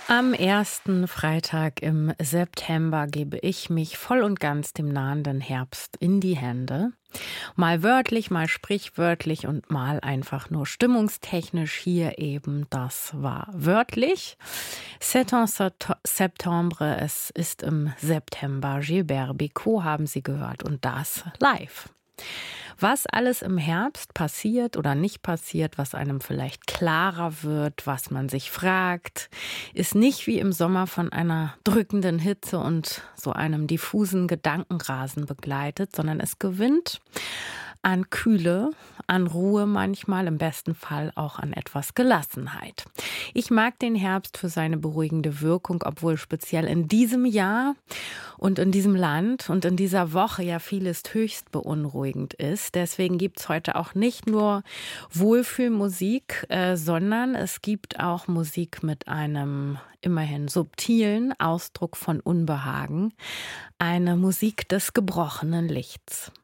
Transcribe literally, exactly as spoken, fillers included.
Am ersten Freitag im September gebe ich mich voll und ganz dem nahenden Herbst in die Hände. Mal wörtlich, mal sprichwörtlich und mal einfach nur stimmungstechnisch hier eben. Das war wörtlich. C'est en septembre, es ist im September. Gilbert Bécaud haben Sie gehört und das live. Was alles im Herbst passiert oder nicht passiert, was einem vielleicht klarer wird, was man sich fragt, ist nicht wie im Sommer von einer drückenden Hitze und so einem diffusen Gedankenrasen begleitet, sondern es gewinnt an Kühle, an Ruhe manchmal, im besten Fall auch an etwas Gelassenheit. Ich mag den Herbst für seine beruhigende Wirkung, obwohl speziell in diesem Jahr und in diesem Land und in dieser Woche ja vieles höchst beunruhigend ist. Deswegen gibt es heute auch nicht nur Wohlfühlmusik, äh, sondern es gibt auch Musik mit einem immerhin subtilen Ausdruck von Unbehagen. Eine Musik des gebrochenen Lichts.